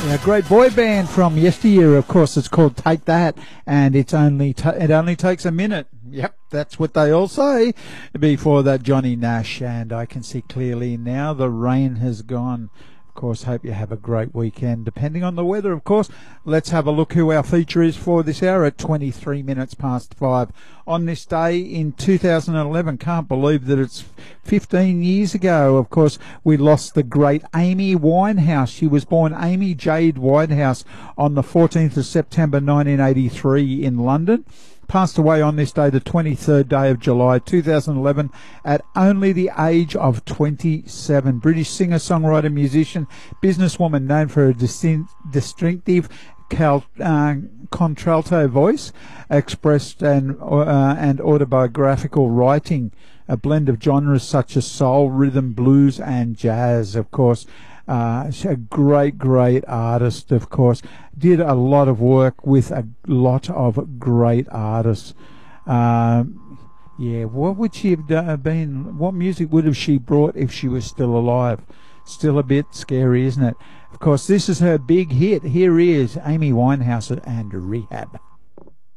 A great boy band from yesteryear, of course. It's called Take That, and it only takes a minute. Yep, that's what they all say. Before that, Johnny Nash, and I can see clearly now the rain has gone. Of course, hope you have a great weekend, depending on the weather, of course. Let's have a look who our feature is for this hour at 23 minutes past 5 on this day in 2011. Can't believe that it's 15 years ago. Of course, we lost the great Amy Winehouse. She was born Amy Jade Winehouse on the 14th of September 1983 in London. Passed away on this day, the 23rd day of July 2011, at only the age of 27. British singer, songwriter, musician, businesswoman known for her distinctive contralto voice, expressed and autobiographical writing, a blend of genres such as soul, rhythm, blues, and jazz. Of course, she's a great artist, of course. Did a lot of work with a lot of great artists. What would she have been? What music would have she brought if she was still alive? Still a bit scary, isn't it? Of course, this is her big hit. Here is Amy Winehouse and Rehab.